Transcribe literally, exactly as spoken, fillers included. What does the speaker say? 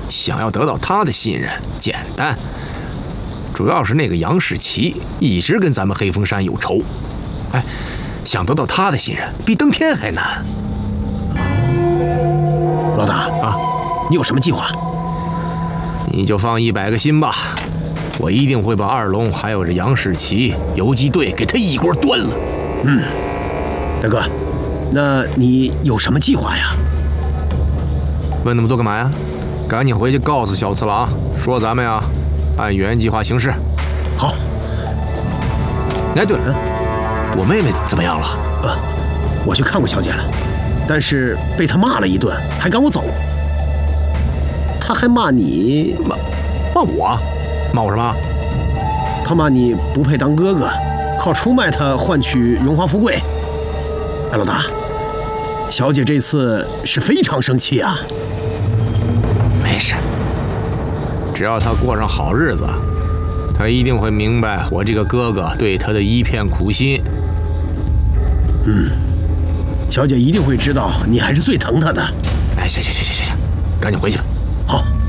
想要得到他的信任，简单。主要是那个杨士奇一直跟咱们黑风山有仇，哎，想得到他的信任比登天还难。 老大啊，你有什么计划？ 你就放一百个心吧，我一定会把二龙还有这杨士奇游击队给他一锅端了。 嗯，大哥，那你有什么计划呀？ 问那么多干嘛呀？赶紧回去告诉小次郎，说咱们呀按原计划行事。 好。 哎，对了，我妹妹怎么样了？ 呃，我去看过小姐了，但是被她骂了一顿，还赶我走。她还骂你， 骂骂我？骂我什么？ 她骂你不配当哥哥，靠出卖她换取荣华富贵。哎，老大，小姐这次是非常生气啊。 没事，只要她过上好日子，她一定会明白我这个哥哥对她的一片苦心。 嗯，小姐一定会知道你还是最疼她的。 哎，行行行行行行，赶紧回去吧。 好。